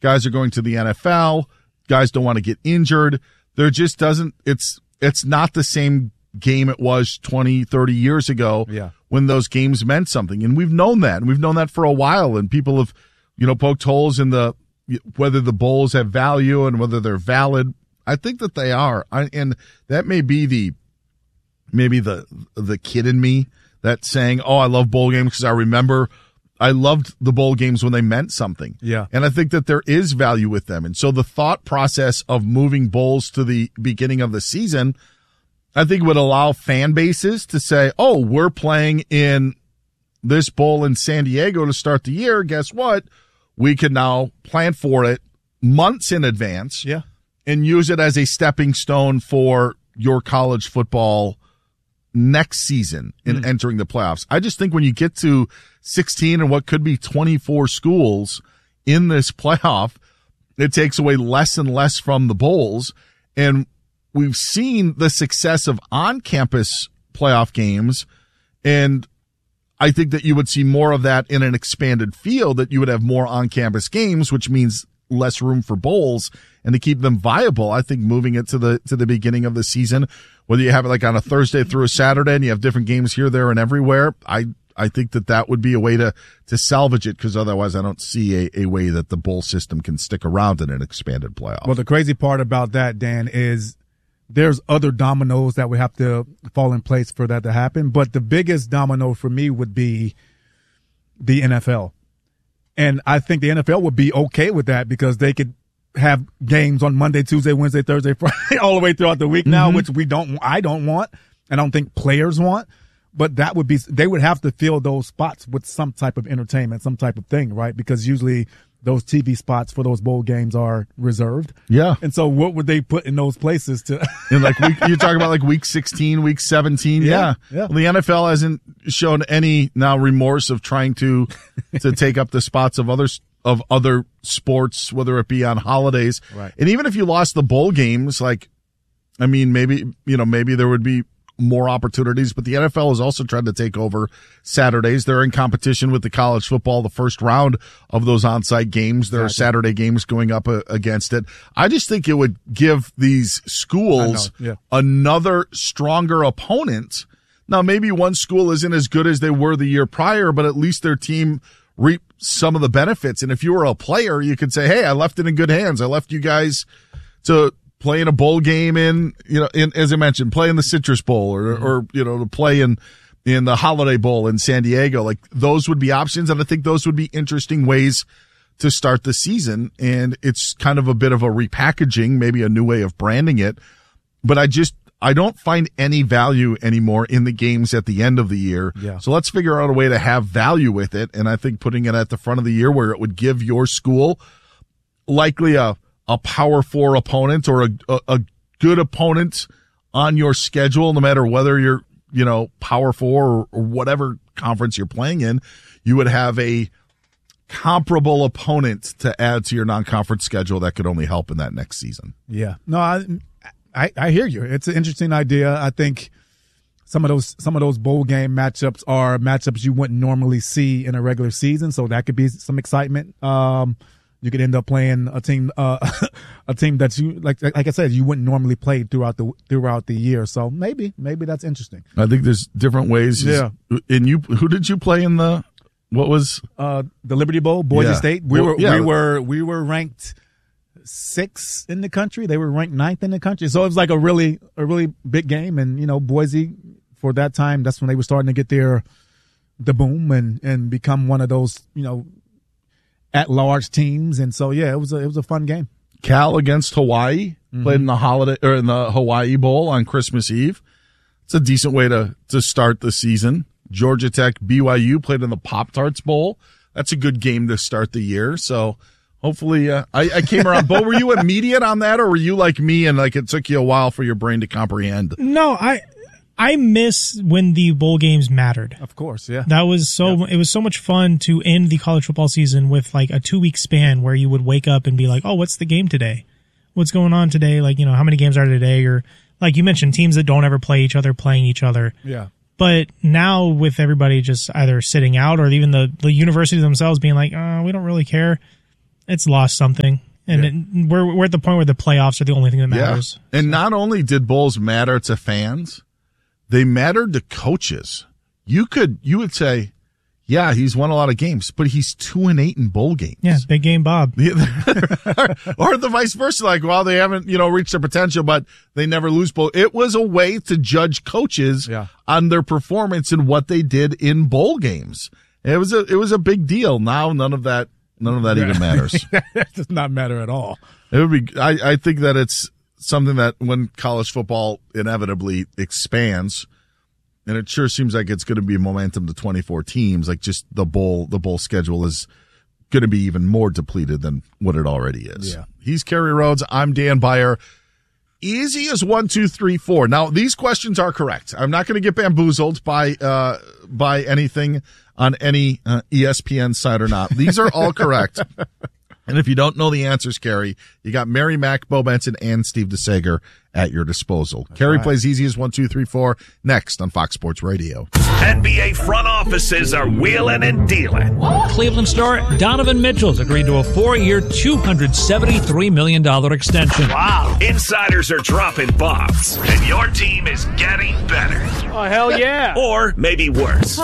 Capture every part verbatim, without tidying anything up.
Guys are going to the N F L. Guys don't want to get injured. There just doesn't, it's, it's not the same game it was twenty, thirty years ago yeah. when those games meant something. And we've known that, and we've known that for a while. And people have, you know, poked holes in the, whether the bowls have value and whether they're valid. I think that they are. I, and that may be the, maybe the, the kid in me that's saying, oh, I love bowl games because I remember I loved the bowl games when they meant something. Yeah. And I think that there is value with them. And so the thought process of moving bowls to the beginning of the season, I think would allow fan bases to say, oh, we're playing in this bowl in San Diego to start the year. Guess what? We can now plan for it months in advance. Yeah. And use it as a stepping stone for your college football next season in mm. entering the playoffs. I just think when you get to sixteen and what could be twenty-four schools in this playoff, it takes away less and less from the bowls. And we've seen the success of on-campus playoff games, and I think that you would see more of that in an expanded field, that you would have more on-campus games, which means less room for bowls. And to keep them viable, I think moving it to the to the beginning of the season, whether you have it like on a Thursday through a Saturday and you have different games here, there, and everywhere, I I think that that would be a way to to salvage it, because otherwise I don't see a, a way that the bowl system can stick around in an expanded playoff. Well, the crazy part about that, Dan, is there's other dominoes that would have to fall in place for that to happen. But the biggest domino for me would be the N F L. And I think the N F L would be okay with that, because they could have games on Monday, Tuesday, Wednesday, Thursday, Friday, all the way throughout the week now, mm-hmm. which we don't, I don't want, and I don't think players want. But that would be, they would have to fill those spots with some type of entertainment, some type of thing, right? Because usually those T V spots for those bowl games are reserved. Yeah. And so what would they put in those places to? And like week, you're talking about like week sixteen, week seventeen. Yeah. Yeah. yeah. Well, the N F L hasn't shown any now remorse of trying to, to take up the spots of others, of other sports, whether it be on holidays. Right. And even if you lost the bowl games, like, I mean, maybe, you know, maybe there would be more opportunities, but the N F L has also tried to take over Saturdays. They're in competition with the college football, the first round of those on-site games. There exactly. are Saturday games going up uh, against it. I just think it would give these schools yeah. another stronger opponent. Now, maybe one school isn't as good as they were the year prior, but at least their team reap some of the benefits. And if you were a player, you could say, hey, I left it in good hands. I left you guys to play in a bowl game in, you know, in, as I mentioned, play in the Citrus Bowl or, mm-hmm. or, you know, to play in, in the Holiday Bowl in San Diego. Like, those would be options. And I think those would be interesting ways to start the season. And it's kind of a bit of a repackaging, maybe a new way of branding it. But I just, I don't find any value anymore in the games at the end of the year. Yeah. So let's figure out a way to have value with it. And I think putting it at the front of the year where it would give your school likely a, a power four opponent or a, a, a good opponent on your schedule, no matter whether you're, you know, power four or, or whatever conference you're playing in, you would have a comparable opponent to add to your non-conference schedule that could only help in that next season. Yeah. No, I, I, I hear you. It's an interesting idea. I think some of those, some of those bowl game matchups are matchups you wouldn't normally see in a regular season. So that could be some excitement. Um, You could end up playing a team, uh, a team that you like. Like I said, you wouldn't normally play throughout the throughout the year. So maybe, maybe that's interesting. I think there's different ways. Yeah. And you, who did you play in the? What was uh, the Liberty Bowl? Boise yeah. State. We well, were yeah. we were we were ranked sixth in the country. They were ranked ninth in the country. So it was like a really a really big game. And you know, Boise for that time, that's when they were starting to get their the boom and and become one of those, you know, at-large teams. And so, yeah, it was a, it was a fun game. Cal against Hawaii, mm-hmm. played in the holiday or in the Hawaii Bowl on Christmas Eve. It's a decent way to, to start the season. Georgia Tech, B Y U played in the Pop-Tarts Bowl. That's a good game to start the year. So hopefully, uh, I, I came around. Bo, were you immediate on that, or were you like me and like it took you a while for your brain to comprehend? No, I, I miss when the bowl games mattered. Of course, yeah. That was so, yeah. It was so much fun to end the college football season with like a two week span where you would wake up and be like, oh, what's the game today? What's going on today? Like, you know, how many games are today? Or like you mentioned, teams that don't ever play each other playing each other. Yeah. But now with everybody just either sitting out or even the, the universities themselves being like, oh, we don't really care. it's lost something. And yeah. it, we're we're at the point where the playoffs are the only thing that matters. Yeah. And so. Not only did bowls matter to fans, they mattered to coaches. You could you would say, yeah, he's won a lot of games, but he's two and eight in bowl games. Yeah, big game Bob. Or the vice versa, like, well, they haven't, you know, reached their potential, but they never lose bowl. It was a way to judge coaches yeah. on their performance and what they did in bowl games. It was a it was a big deal. Now none of that none of that even matters. That does not matter at all. It would be. I, I think that it's something that when college football inevitably expands, and it sure seems like it's going to be momentum to twenty-four teams. Like just the bowl, the bowl schedule is going to be even more depleted than what it already is. Yeah. He's Kerry Rhodes. I'm Dan Beyer. Easy as one, two, three, four. Now these questions are correct. I'm not going to get bamboozled by uh by anything on any uh, E S P N site or not. These are all correct. And if you don't know the answers, Kerry, you got Mary Mack, Bo Benson, and Steve DeSager at your disposal. That's Kerry right. plays easy as one, two, three, four next on Fox Sports Radio. N B A front offices are wheeling and dealing. Cleveland star Donovan Mitchell's agreed to a four-year, two hundred seventy-three million dollars extension. Wow. Insiders are dropping bombs, and your team is getting better. Oh, hell yeah. Or maybe worse.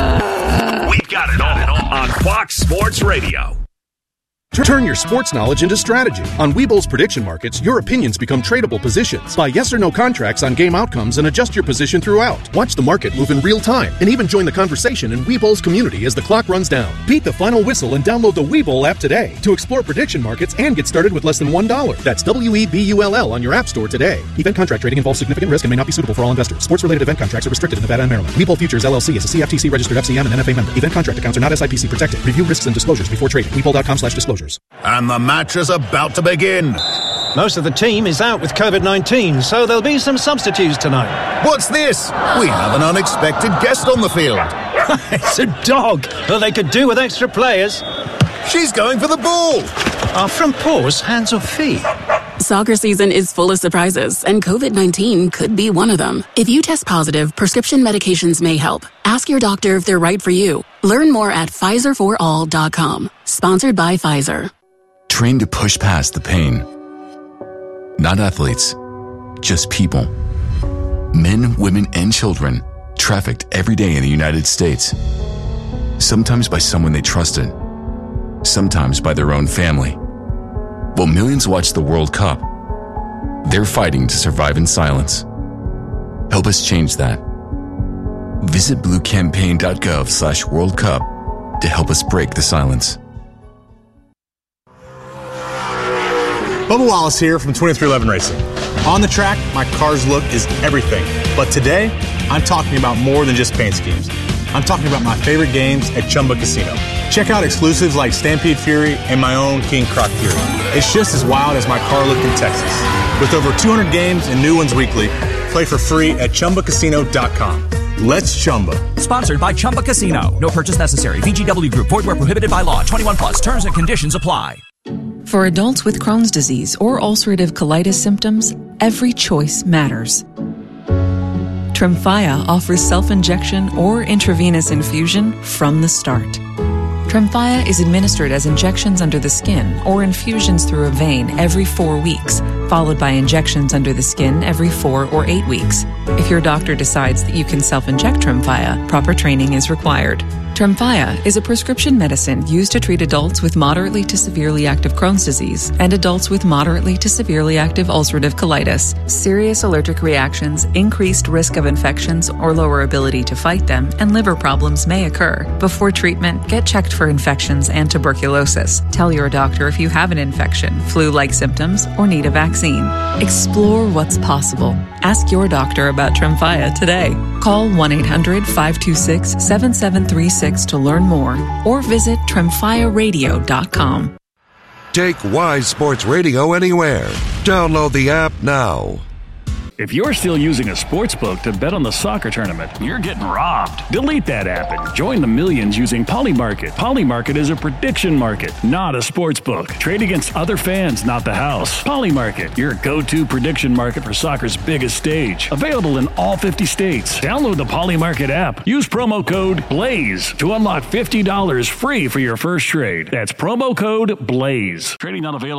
We've got it all on Fox Sports Radio. Turn your sports knowledge into strategy. On Webull's prediction markets, your opinions become tradable positions. Buy yes or no contracts on game outcomes and adjust your position throughout. Watch the market move in real time and even join the conversation in Webull's community as the clock runs down. Beat the final whistle and download the Webull app today to explore prediction markets and get started with less than one dollar. That's W E B U L L on your app store today. Event contract trading involves significant risk and may not be suitable for all investors. Sports-related event contracts are restricted in Nevada and Maryland. Webull Futures L L C is a C F T C registered F C M and N F A member. Event contract accounts are not S I P C protected. Review risks and disclosures before trading. Webull dot com slash disclosures. And the match is about to begin. Most of the team is out with COVID nineteen, so there'll be some substitutes tonight. What's this? We have an unexpected guest on the field. It's a dog. Well, they could do with extra players. She's going for the ball. Are front paws hands or feet? Soccer season is full of surprises, and COVID nineteen could be one of them. If you test positive, prescription medications may help. Ask your doctor if they're right for you. Learn more at Pfizer for all dot com. Sponsored by Pfizer. Trained to push past the pain. Not athletes, just people. Men, women, and children trafficked every day in the United States. Sometimes by someone they trusted. Sometimes by their own family. While millions watch the World Cup, they're fighting to survive in silence. Help us change that. Visit bluecampaign.gov slash World Cup to help us break the silence. Bubba Wallace here from twenty-three eleven Racing. On the track, my car's look is everything. But today, I'm talking about more than just paint schemes. I'm talking about my favorite games at Chumba Casino. Check out exclusives like Stampede Fury and my own King Croc Fury. It's just as wild as my car look in Texas. With over two hundred games and new ones weekly, play for free at Chumba Casino dot com. Let's Chumba. Sponsored by Chumba Casino. No purchase necessary. V G W Group. Void where prohibited by law. twenty-one plus. Terms and conditions apply. For adults with Crohn's disease or ulcerative colitis symptoms, every choice matters. Tremfya offers self-injection or intravenous infusion from the start. Tremfya is administered as injections under the skin or infusions through a vein every four weeks, followed by injections under the skin every four or eight weeks. If your doctor decides that you can self-inject Tremfya, proper training is required. Tremfya is a prescription medicine used to treat adults with moderately to severely active Crohn's disease and adults with moderately to severely active ulcerative colitis. Serious allergic reactions, increased risk of infections or lower ability to fight them, and liver problems may occur. Before treatment, get checked for infections and tuberculosis. Tell your doctor if you have an infection, flu-like symptoms, or need a vaccine. Explore what's possible. Ask your doctor about Tremfya today. Call one eight hundred five two six seven seven three six to learn more or visit tremfya radio dot com. Take Wise Sports Radio anywhere. Download the app now. If you're still using a sportsbook to bet on the soccer tournament, you're getting robbed. Delete that app and join the millions using Polymarket. Polymarket is a prediction market, not a sportsbook. Trade against other fans, not the house. Polymarket, your go-to prediction market for soccer's biggest stage. Available in all fifty states. Download the Polymarket app. Use promo code BLAZE to unlock fifty dollars free for your first trade. That's promo code BLAZE. Trading not available.